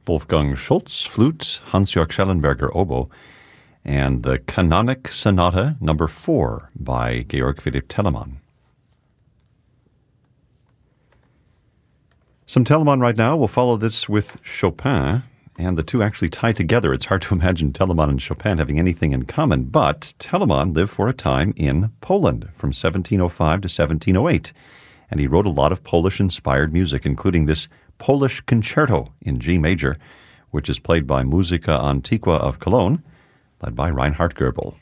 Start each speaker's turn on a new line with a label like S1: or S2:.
S1: Wolfgang Schultz, flute, Hans-Jörg Schellenberger, oboe, and the Canonic Sonata No. 4 by Georg Philipp Telemann. Some Telemann right now. We'll follow this with Chopin, and the two actually tie together. It's hard to imagine Telemann and Chopin having anything in common, but Telemann lived for a time in Poland from 1705 to 1708, and he wrote a lot of Polish-inspired music, including this Polish Concerto in G major, which is played by Musica Antiqua of Cologne, led by Reinhard Goebel.